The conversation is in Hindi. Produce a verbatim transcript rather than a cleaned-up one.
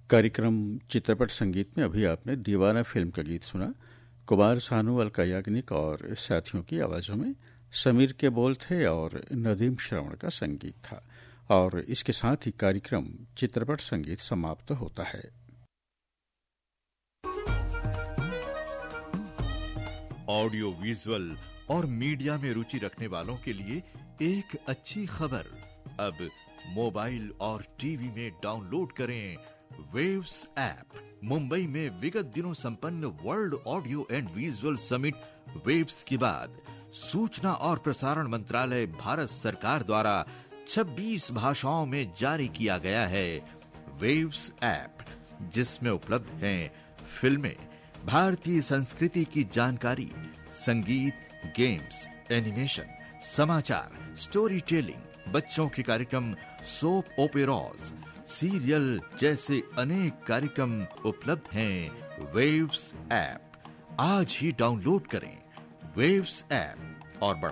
कार्यक्रम चित्रपट संगीत में अभी आपने दीवाना फिल्म का गीत सुना। कुमार सानू, अलका याग्निक और साथियों की आवाजों में समीर के बोल थे और नदीम श्रवण का संगीत था। और इसके साथ ही कार्यक्रम चित्रपट संगीत समाप्त होता है। ऑडियो विजुअल और मीडिया में रुचि रखने वालों के लिए एक अच्छी खबर। अब मोबाइल और टीवी में डाउनलोड करें वेव्स ऐप। मुंबई में विगत दिनों संपन्न world audio and visual summit waves के बाद सूचना और प्रसारण मंत्रालय भारत सरकार द्वारा छब्बीस भाषाओं में जारी किया गया है वेव्स ऐप, जिसमें उपलब्ध हैं फिल्में, भारतीय संस्कृति की जानकारी, संगीत, गेम्स, एनिमेशन, समाचार, स्टोरी टेलिंग, बच्चों के कार्यक्रम, सोप ओपेराज, सीरियल जैसे अनेक कार्यक्रम उपलब्ध हैं वेव्स ऐप। आज ही डाउनलोड करें वेव्स ऐप और बढ़ाएं